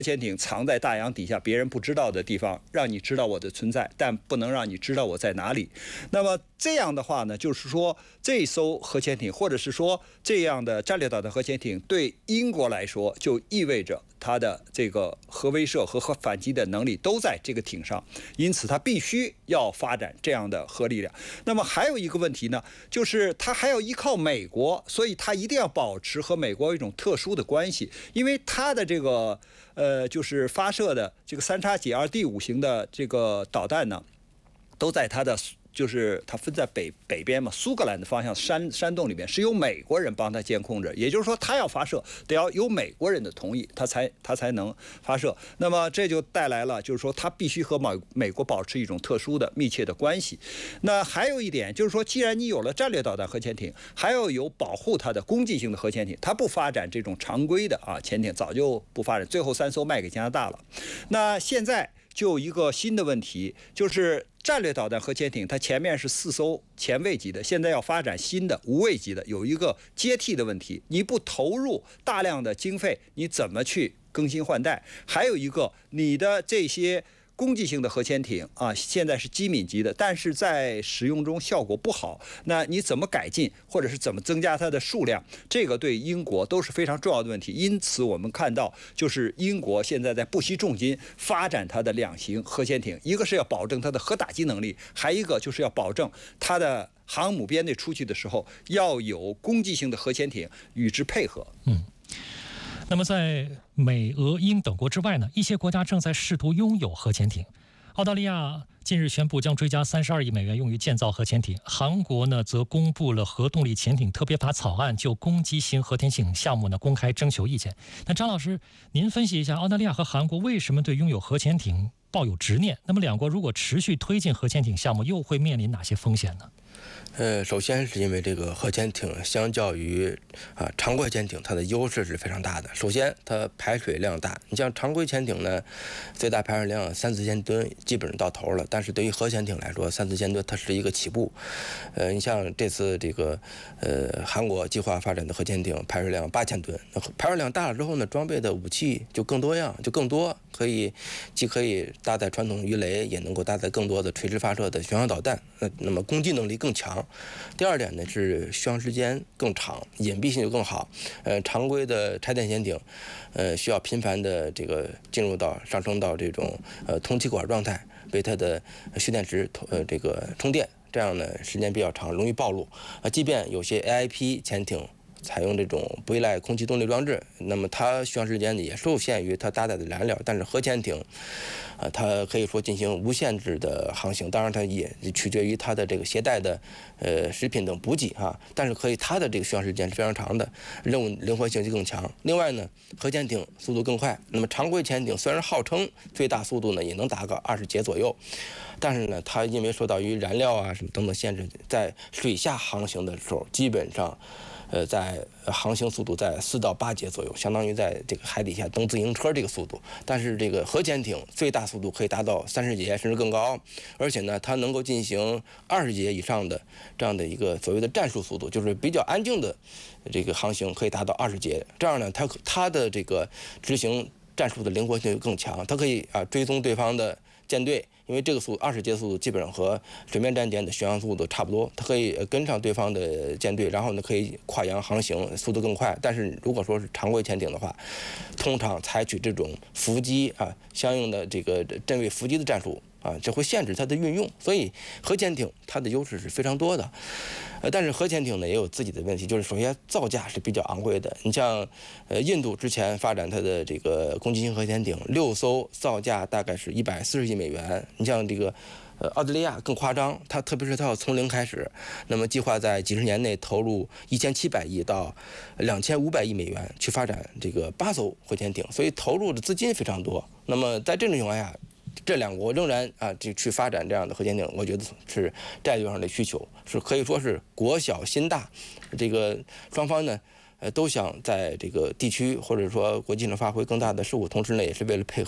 潜艇藏在大洋底下别人不知道的地方，让你知道我的存在，但不能让你知道我在哪里。那么这样的话呢，就是说这艘核潜艇，或者是说这样的战略导弹核潜艇，对英国来说就意味着它的这个核威慑和核反击的能力都在这个艇上，因此它必须要发展这样的核力量。那么还有一个问题呢，就是它还要依靠美国，所以它一定要保持和美国有一种特殊的关系，因为它的这个就是发射的这个3X戟2D5型的这个导弹呢，都在它的。就是它分在北边嘛，苏格兰的方向山洞里面是由美国人帮他监控着，也就是说他要发射得要有美国人的同意，他才能发射。那么这就带来了，就是说他必须和美国保持一种特殊的密切的关系。那还有一点就是说，既然你有了战略导弹核潜艇，还要有保护它的攻击性的核潜艇，它不发展这种常规的潜艇，早就不发展，最后3艘卖给加拿大了。那现在就有一个新的问题，就是战略导弹核潜艇，它前面是4艘前卫级的，现在要发展新的无畏级的，有一个接替的问题。你不投入大量的经费，你怎么去更新换代？还有一个，你的这些攻击性的核潜艇现在是机敏级的，但是在使用中效果不好。那你怎么改进，或者是怎么增加它的数量？这个对英国都是非常重要的问题。因此，我们看到，就是英国现在在不惜重金发展它的2型核潜艇，一个是要保证它的核打击能力，还一个就是要保证它的航母编队出去的时候要有攻击性的核潜艇与之配合。 那么在美、俄、英等国之外呢，一些国家正在试图拥有核潜艇。澳大利亚近日宣布将追加32亿美元用于建造核潜艇，韩国呢则公布了核动力潜艇特别法草案，就攻击型核潜艇项目呢公开征求意见。那张老师，您分析一下澳大利亚和韩国为什么对拥有核潜艇抱有执念？那么两国如果持续推进核潜艇项目，又会面临哪些风险呢？ 首先是因为这个核潜艇相较于常规潜艇，它的优势是非常大的。首先，它排水量大。你像常规潜艇呢，最大排水量3-4千吨，基本上到头了。但是对于核潜艇来说，3-4千吨它是一个起步。你像这次这个韩国计划发展的核潜艇排水量8000吨，排水量大了之后呢，装备的武器就更多样，就更多，既可以搭载传统鱼雷，也能够搭载更多的垂直发射的巡航导弹。那么攻击能力更强。第二点呢是续航时间更长，隐蔽性就更好。常规的柴电潜艇，需要频繁的这个上升到这种通气管状态，为它的蓄电池这个充电，这样呢时间比较长，容易暴露。即便有些 AIP 潜艇采用这种不依赖空气动力装置，那么它续航时间也受限于它搭载的燃料。但是核潜艇，它可以说进行无限制的航行，当然它也取决于它的这个携带的食品等补给但是它的这个续航时间是非常长的，任务灵活性就更强。另外呢，核潜艇速度更快。那么常规潜艇虽然号称最大速度呢也能达个20节左右，但是呢，它因为受到于燃料什么等等限制，在水下航行的时候，基本上在航行速度在4到8节左右，相当于在这个海底下蹬自行车这个速度。但是这个核潜艇最大速度可以达到30节甚至更高，而且呢，它能够进行20节以上的这样的一个所谓的战术速度，就是比较安静的这个航行可以达到20节。这样呢，它的这个执行战术的灵活性更强，它可以追踪对方的舰队。因为这个20节速度基本上和水面战舰的巡航速度差不多，它可以跟上对方的舰队，然后呢可以跨洋航行，速度更快。但是如果说是常规潜艇的话，通常采取这种伏击相应的这个阵位伏击的战术这会限制它的运用。所以核潜艇它的优势是非常多的。但是核潜艇呢也有自己的问题，就是首先造价是比较昂贵的。你像印度之前发展它的这个攻击型核潜艇，6艘造价大概是140亿美元。你像这个澳大利亚更夸张，特别是它要从零开始，那么计划在几十年内投入1700亿到2500亿美元去发展这个8艘核潜艇，所以投入的资金非常多。那么在这种情况下，这两国仍然就去发展这样的核潜艇，我觉得是战略上的需求，是可以说是国小心大。这个双方呢，都想在这个地区或者说国际上发挥更大的事务，同时呢，也是为了配合